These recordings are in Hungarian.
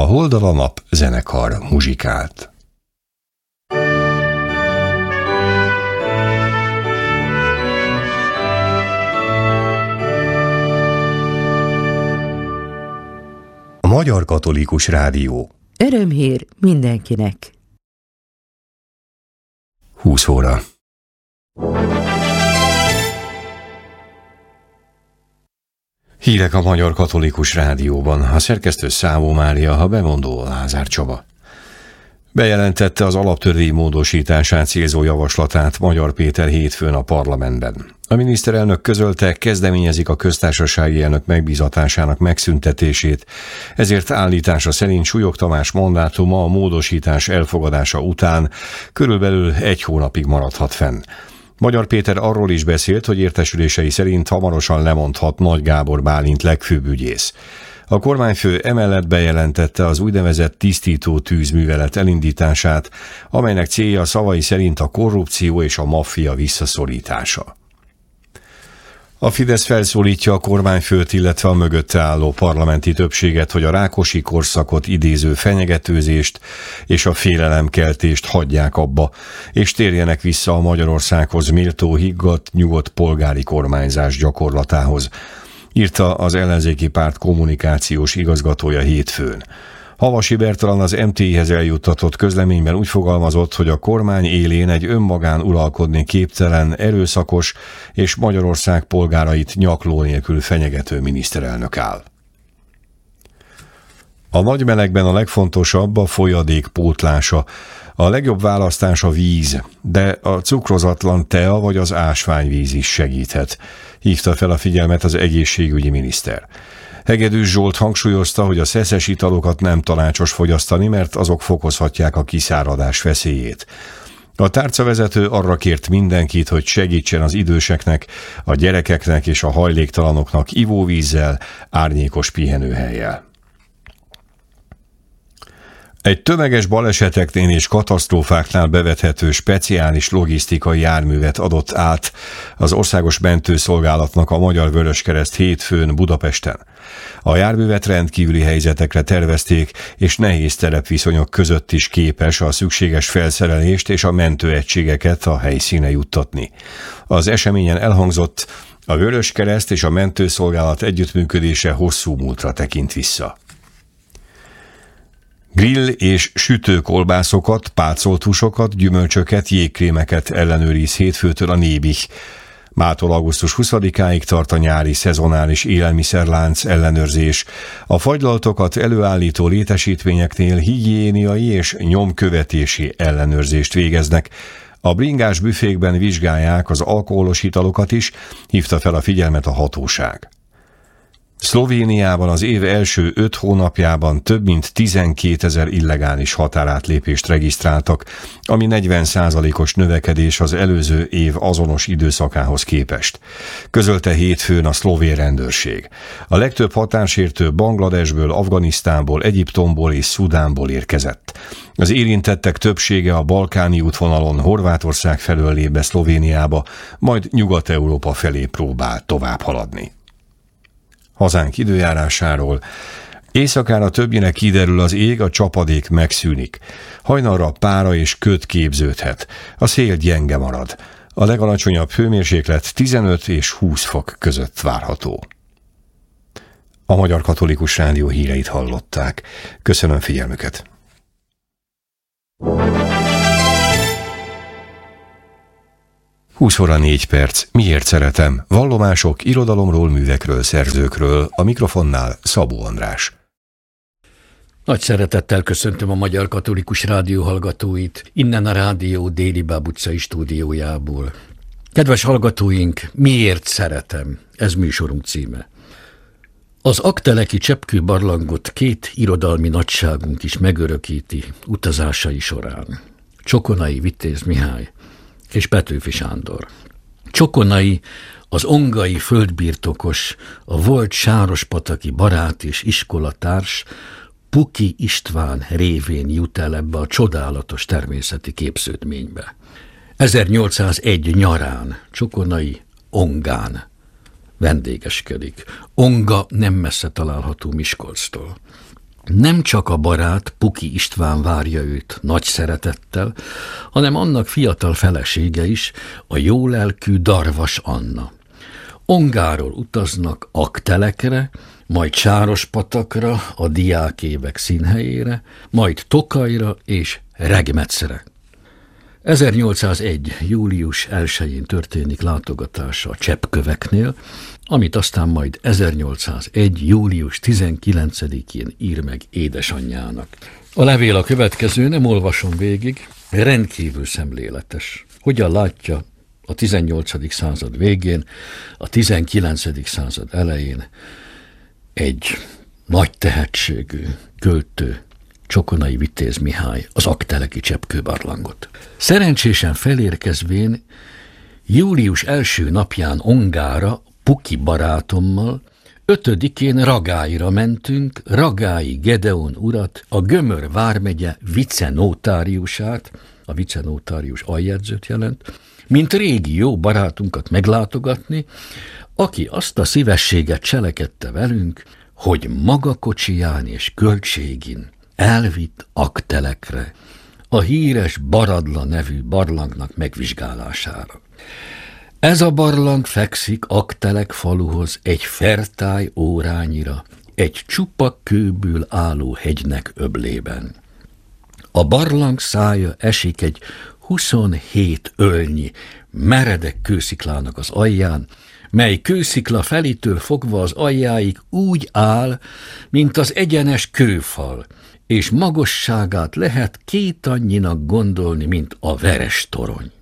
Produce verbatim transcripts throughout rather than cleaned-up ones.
Holdal a Nap zenekar muzsikált. A Magyar Katolikus Rádió. Örömhír mindenkinek. húsz óra. Hírek a Magyar Katolikus Rádióban. A szerkesztő Szávó Mária, a bemondó Lázár Csaba. Bejelentette az alaptörvény módosítását célzó javaslatát Magyar Péter hétfőn a parlamentben. A miniszterelnök közölte, kezdeményezik a köztársasági elnök megbízatásának megszüntetését, ezért állítása szerint Súlyog Tamás mandátuma a módosítás elfogadása után körülbelül egy hónapig maradhat fenn. Magyar Péter arról is beszélt, hogy értesülései szerint hamarosan lemondhat Nagy Gábor Bálint legfőbb ügyész. A kormányfő emellett bejelentette az úgynevezett tisztító tűzművelet elindítását, amelynek célja szavai szerint a korrupció és a maffia visszaszorítása. A Fidesz felszólítja a kormányfőt, illetve a mögötte álló parlamenti többséget, hogy a Rákosi korszakot idéző fenyegetőzést és a félelemkeltést hagyják abba, és térjenek vissza a Magyarországhoz méltó, higgadt, nyugodt polgári kormányzás gyakorlatához, írta az ellenzéki párt kommunikációs igazgatója hétfőn. Havasi Bertalan az em té i-hez eljuttatott közleményben úgy fogalmazott, hogy a kormány élén egy önmagán uralkodni képtelen, erőszakos és Magyarország polgárait nyakló nélkül fenyegető miniszterelnök áll. A nagy melegben a legfontosabb a folyadék pótlása. A legjobb választás a víz, de a cukrozatlan tea vagy az ásványvíz is segíthet, hívta fel a figyelmet az egészségügyi miniszter. Hegedűs Zsolt hangsúlyozta, hogy a szeszes italokat nem tanácsos fogyasztani, mert azok fokozhatják a kiszáradás veszélyét. A tárcavezető arra kért mindenkit, hogy segítsen az időseknek, a gyerekeknek és a hajléktalanoknak ivóvízzel, árnyékos pihenőhellyel. Egy tömeges baleseteknél és katasztrófáknál bevethető speciális logisztikai járművet adott át az Országos Mentőszolgálatnak a Magyar Vöröskereszt hétfőn Budapesten. A járművet rendkívüli helyzetekre tervezték, és nehéz terepviszonyok között is képes a szükséges felszerelést és a mentőegységeket a helyszíne juttatni. Az eseményen elhangzott, a Vöröskereszt és a Mentőszolgálat együttműködése hosszú múltra tekint vissza. Grill és sütőkolbászokat, pácoltusokat, gyümölcsöket, jégkrémeket ellenőriz hétfőtől a Nébih. Mától augusztus huszadikáig tart a nyári szezonális élelmiszerlánc ellenőrzés. A fagylaltokat előállító létesítményeknél higiéniai és nyomkövetési ellenőrzést végeznek. A bringás büfékben vizsgálják az alkoholos italokat is, hívta fel a figyelmet a hatóság. Szlovéniában az év első öt hónapjában több mint tizenkétezer illegális határátlépést regisztráltak, ami negyven százalékos növekedés az előző év azonos időszakához képest. Közölte hétfőn a szlovén rendőrség. A legtöbb határsértő Bangladesből, Afganisztánból, Egyiptomból és Szudánból érkezett. Az érintettek többsége a balkáni útvonalon Horvátország felől lép be Szlovéniába, majd Nyugat-Európa felé próbál tovább haladni. Hazánk időjárásáról. Éjszakára többnyire kiderül az ég, a csapadék megszűnik. Hajnalra pára és köd képződhet. A szél gyenge marad. A legalacsonyabb hőmérséklet tizenöt és húsz fok között várható. A Magyar Katolikus Rádió híreit hallották. Köszönöm figyelmüket. húsz óra négy perc. Miért szeretem? Vallomások, irodalomról, művekről, szerzőkről. A mikrofonnál Szabó András. Nagy szeretettel köszöntöm a Magyar Katolikus Rádió hallgatóit, innen a rádió Déli Báb utcai stúdiójából. Kedves hallgatóink, miért szeretem? Ez műsorunk címe. Az akteleki cseppkő barlangot két irodalmi nagyságunk is megörökíti utazásai során. Csokonai Vitéz Mihály és Petőfi Sándor. Csokonai, az ongai földbirtokos, a volt sárospataki barát és iskolatárs Puki István révén jut el ebbe a csodálatos természeti képződménybe. ezernyolcszázegy nyarán Csokonai Ongán vendégeskedik. Onga nem messze található Miskolctól. Nem csak a barát, Puki István várja őt nagy szeretettel, hanem annak fiatal felesége is, a jólelkű Darvas Anna. Ongáról utaznak Aktelekre, majd Sárospatakra, a diákévek színhelyére, majd Tokajra és Regmecre. ezernyolcszázegy. július elsején történik látogatása a cseppköveknél, amit aztán majd ezernyolcszázegy. július tizenkilencedikén ír meg édesanyjának. A levél a következő, nem olvasom végig, rendkívül szemléletes. Hogyan látja a tizennyolcadik század végén, a tizenkilencedik század elején egy nagy tehetségű költő, Csokonai Vitéz Mihály az akteleki cseppkőbarlangot. Szerencsésen felérkezvén július első napján Ongára, Puki barátommal, ötödikén Ragályra mentünk, Ragályi Gedeon urat, a Gömör vármegye vicenótáriusát, a vicenótárius aljegyzőt jelent, mint régi jó barátunkat meglátogatni, aki azt a szívességet cselekedte velünk, hogy maga kocsiján és költségin elvitt Aktelekre, a híres Baradla nevű barlangnak megvizsgálására. Ez a barlang fekszik Aktelek faluhoz egy fertály órányira, egy csupa kőből álló hegynek öblében. A barlang szája esik egy huszonhét ölnyi meredek kősziklának az alján, mely kőszikla felitől fogva az aljáig úgy áll, mint az egyenes kőfal, és magasságát lehet két annyinak gondolni, mint a veres torony.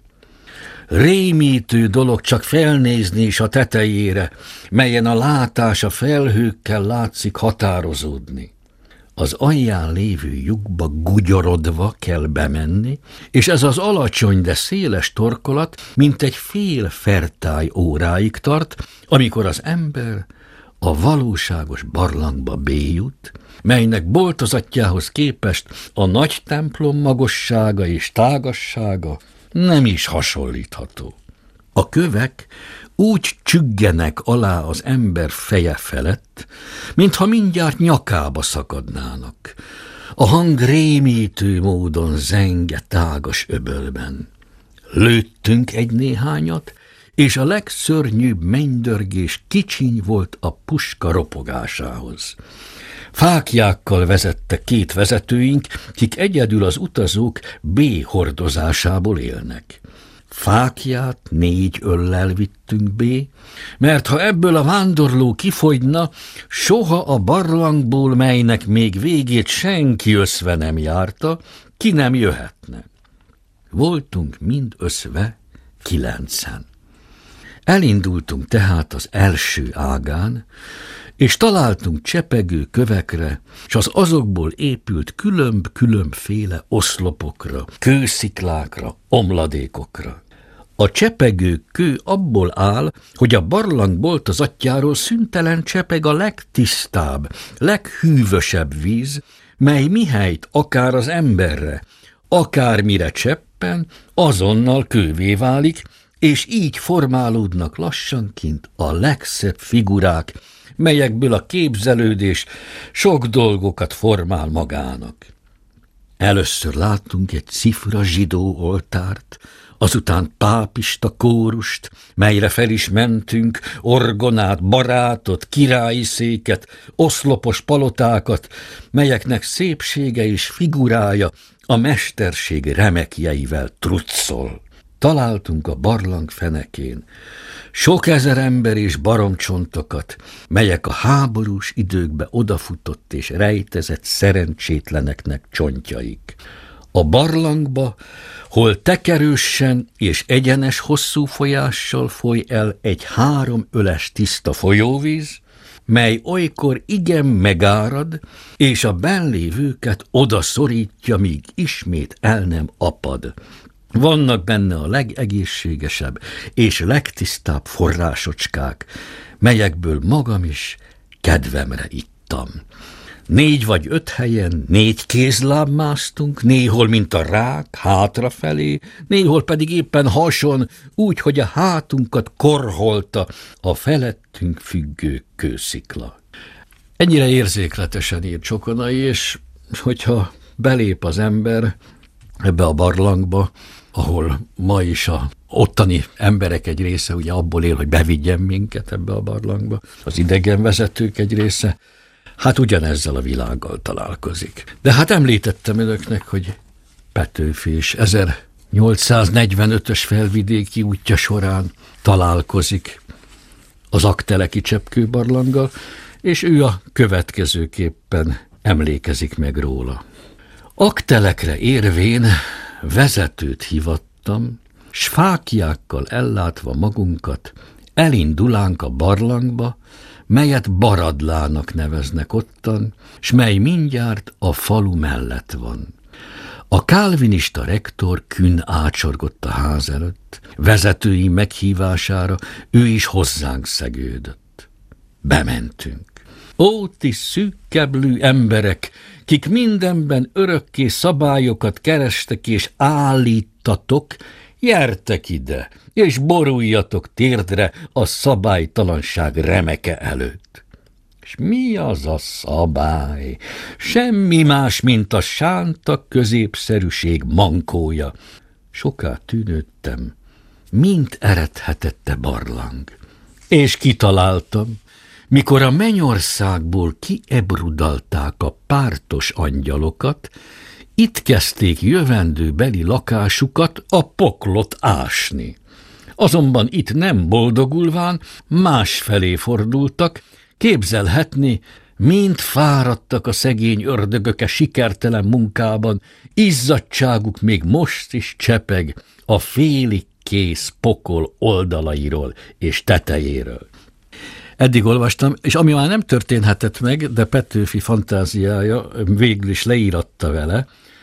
Rémítő dolog csak felnézni is a tetejére, melyen a látás a felhőkkel látszik határozódni. Az alján lévő lyukba gugyorodva kell bemenni, és ez az alacsony, de széles torkolat mint egy fél fertály óráig tart, amikor az ember a valóságos barlangba béjut, melynek boltozatjához képest a nagy templom magassága és tágassága nem is hasonlítható. A kövek úgy csüggenek alá az ember feje felett, mintha mindjárt nyakába szakadnának. A hang rémítő módon zenge tágas öbölben. Lőttünk egy néhányat, és a legszörnyűbb mennydörgés kicsiny volt a puska ropogásához. Fáklyákkal vezette két vezetőink, kik egyedül az utazók B hordozásából élnek. Fáklyát négy öllel vittünk B, mert ha ebből a vándorló kifogyna, soha a barlangból, melynek még végét senki összve nem járta, ki nem jöhetne. Voltunk mind összve kilencen. Elindultunk tehát az első ágán, és találtunk csepegő kövekre, s az azokból épült különb-különbféle oszlopokra, kősziklákra, omladékokra. A csepegő kő abból áll, hogy a barlang boltozatjáról szüntelen csepeg a legtisztább, leghűvösebb víz, mely mihelyt akár az emberre, akármire cseppen, azonnal kővé válik, és így formálódnak lassanként a legszebb figurák, melyekből a képzelődés sok dolgokat formál magának. Először láttunk egy cifra zsidó oltárt, azután pápista kórust, melyre fel is mentünk, orgonát, barátot, királyi széket, oszlopos palotákat, melyeknek szépsége és figurája a mesterség remekjeivel truccol. Találtunk a barlang fenekén sok ezer ember és baromcsontokat, melyek a háborús időkbe odafutott és rejtezett szerencsétleneknek csontjaik. A barlangba, hol tekerősen és egyenes hosszú folyással foly el egy három öles tiszta folyóvíz, mely olykor igen megárad, és a bennlévőket odaszorítja, míg ismét el nem apad. Vannak benne a legegészségesebb és legtisztább forrásocskák, melyekből magam is kedvemre ittam. Négy vagy öt helyen négy kézláb másztunk, néhol, mint a rák, hátrafelé, néhol pedig éppen hason, úgy, hogy a hátunkat korholta a felettünk függő kőszikla. Ennyire érzékletesen ír Csokonai, és hogyha belép az ember ebbe a barlangba, ahol ma is a ottani emberek egy része ugye abból él, hogy bevigyen minket ebbe a barlangba, az idegenvezetők egy része, hát ugyanezzel a világgal találkozik. De hát említettem önöknek, hogy Petőfi is ezernyolcszáznegyvenötös felvidéki útja során találkozik az Aggteleki cseppkőbarlanggal, és ő a következőképpen emlékezik meg róla. Aggtelekre érvén vezetőt hivattam, s fáklyákkal ellátva magunkat elindulánk a barlangba, melyet Baradlának neveznek ottan, s mely mindjárt a falu mellett van. A kálvinista rektor kün ácsorgott a ház előtt, vezetői meghívására ő is hozzánk szegődött. Bementünk. Ó, ti szűkkeblű emberek, kik mindenben örökké szabályokat kerestek és állítatok, gyertek ide, és boruljatok térdre a szabálytalanság remeke előtt. És mi az a szabály? Semmi más, mint a sánta középszerűség mankója. Soká tűnődtem, mint eredhetette barlang. És kitaláltam, mikor a mennyországból kiebrudalták a pártos angyalokat, itt kezdték jövendőbeli lakásukat, a poklot ásni. Azonban itt nem boldogulván másfelé fordultak, képzelhetni, mind fáradtak a szegény ördögök a sikertelen munkában, izzadtságuk még most is csepeg a félig kész pokol oldalairól és tetejéről. Eddig olvastam, és ami már nem történhetett meg, de Petőfi fantáziája végül is leíratta vele,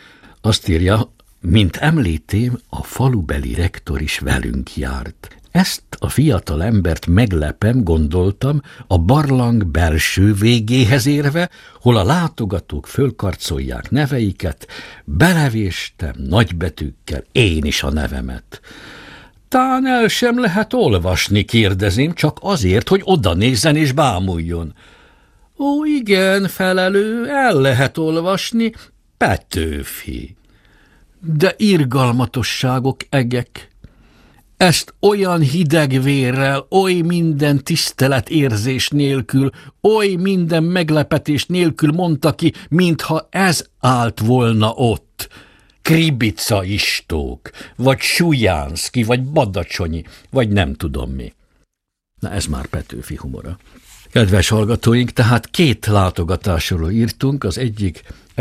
azt írja, mint említém, a falubeli rektor is velünk járt. Ezt a fiatal embert meglepem, gondoltam, a barlang belső végéhez érve, hol a látogatók fölkarcolják neveiket, belevéstem nagybetűkkel én is a nevemet. Tán el sem lehet olvasni, kérdezém, csak azért, hogy oda nézzen és bámuljon. Ó, igen, felelő, el lehet olvasni, Petőfi. De irgalmatosságok, egek. Ezt olyan hideg vérrel, oly minden tiszteletérzés nélkül, oly minden meglepetés nélkül mondta ki, mintha ez állt volna ott. Kribica Istók, vagy Sujánszki, vagy Badacsonyi, vagy nem tudom mi. Na ez már Petőfi humora. Kedves hallgatóink, tehát két látogatásról írtunk, az egyik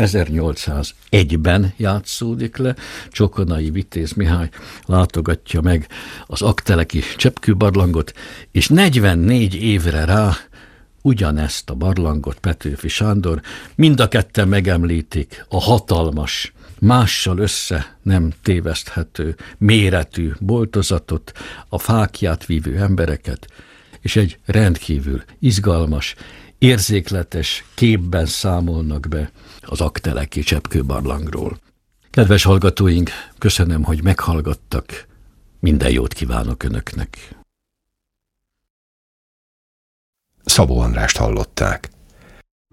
ezernyolcszázegyben játszódik le, Csokonai Vitéz Mihály látogatja meg az Aggteleki cseppkőbarlangot, és negyvennégy évre rá ugyanezt a barlangot Petőfi Sándor, mind a ketten megemlítik a hatalmas, mással össze nem téveszthető méretű boltozatot, a fáklyát vívő embereket, és egy rendkívül izgalmas, érzékletes képben számolnak be az Aggteleki cseppkőbarlangról. Kedves hallgatóink, köszönöm, hogy meghallgattak, minden jót kívánok önöknek. Szabó Andrást hallották.